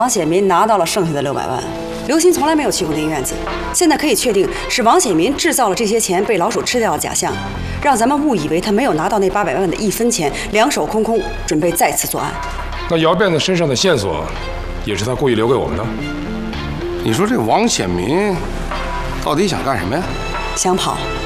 王显民拿到了剩下的600万。刘鑫从来没有去过那院子，现在可以确定是王显民制造了这些钱被老鼠吃掉的假象，让咱们误以为他没有拿到那800万的1分钱，两手空空，准备再次作案。 那姚辫子身上的线索，也是他故意留给我们的。 你说这王显民到底想干什么呀？ 想跑。